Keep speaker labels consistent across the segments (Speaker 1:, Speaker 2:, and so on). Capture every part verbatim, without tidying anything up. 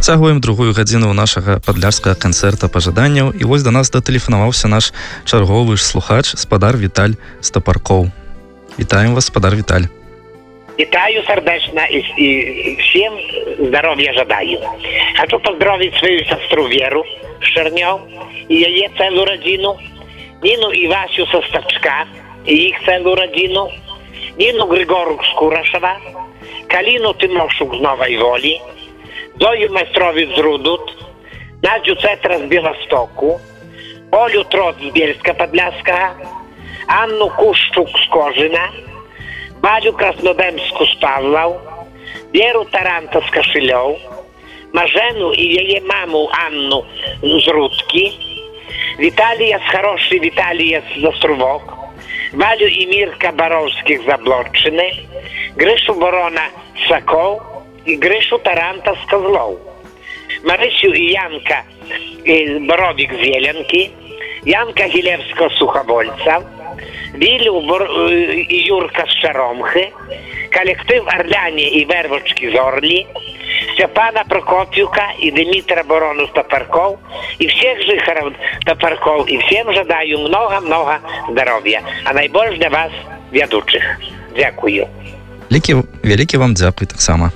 Speaker 1: Працягваем другую гадзіну нашага падляшскага канцэрта пажаданняў, і вось да нас датэлефанаваўся наш чарговы ж слухач, спадар Віталь Стапаркоў. Вітаем вас, спадар Віталь.
Speaker 2: Витаю сердечно и, и всем здоровья жадаю. Хочу поздравить свою сестру Веру Шернёв и ее целую родину, Нину и Васю со Стачка и их целую родину, Нину Григору Скурашева, Калину Тимошук з Новой Воли, Зою Майстрові з Рудут, Надю Цетра з Білостоку, Олю Трот з Бєльська-Подляского, Анну Кущук з Кожина, Балю Краснодемську з Павлов, Віру Таранта з Кашильов, Мажену і її маму Анну з Рудки, Віталія з Хороший, Віталія з Острувок, Валю і Мірка Боровських з Заблоччини, Гришу Борона з Сокол і Гришу Таранта з Козлов, Марисю і Янка Боровік з Єленки, Янка Гілевського з Суховольця, Вілю Бор... і Юрка з Шаромхи, колектив Орляні і Вервочки з Орлі, Степана Прокопьюка и Дмитра Борону Топорков, и всех жихаров Топорков, и всем жадаю много-много здоровья, а найбольш для вас ведущих. Дякую.
Speaker 1: Великий, великий вам дзякуй так само.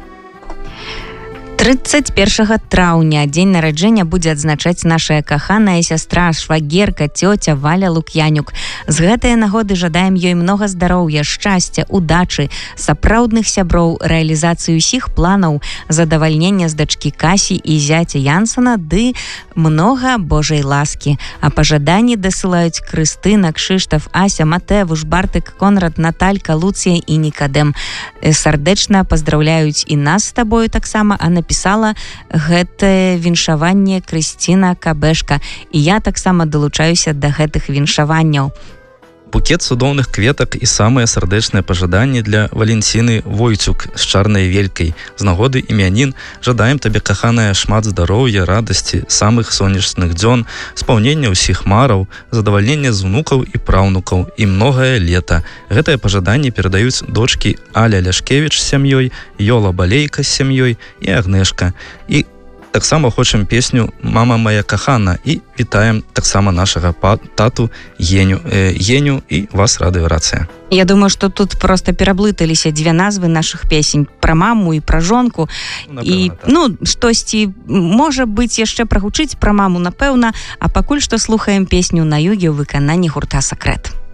Speaker 3: тридцать першага траўня дзень нараджэння будзе адзначаць наша каханая сястра, швагерка, цёця Валя Лук'янюк. З гэтай нагоды жадаем ёй многа здароўя, шчасця, удачы, сапраўдных сяброў, рэалізацыі ўсіх планаў, задавальнення з дачкі Касі і зяця Янсана, ды многа Божай ласкі. А пажаданні дасылаюць Крыстына, Кшыштаф, Ася, Матэвуш, Бартык, Конрад, Наталька, Луцыя і Нікадэм. Сардэчна паздраўляюць і нас з табою таксама, а напісала гэтае віншаванне Крысціна Кабэшка. І я таксама далучаюся да гэтых віншаванняў.
Speaker 1: Букет цудоўных кветак і самыя сардэчныя пажаданні для Валенціны Войцюк з чарнай велькай. З нагоды імянін жадаем табе, каханая, шмат здароўя, радасці, самых сонечных дзён, спаўнення ўсіх мараў, задавальнення з внукаў і праўнукаў і многае лета. Гэтае пажаданне перадаюць дочкі Аля Ляшкевіч з сям'ёй, Йола Балейка з сям'ёй і Агнешка. І таксама хочам песню «Мама моя кахана» і вітаем таксама нашага тату Еню, э, Еню і вас радыё рацыя.
Speaker 3: Я думаю, што тут проста пераблыталіся дзве назвы нашых песень, пра маму і пра жонку.
Speaker 1: Напэўна,
Speaker 3: і
Speaker 1: так.
Speaker 3: Ну, штосьці можа быць яшчэ прагучыць пра маму, напэўна, а пакуль што слухаем песню «На юге» ў выкананні гурта «Сакрэт».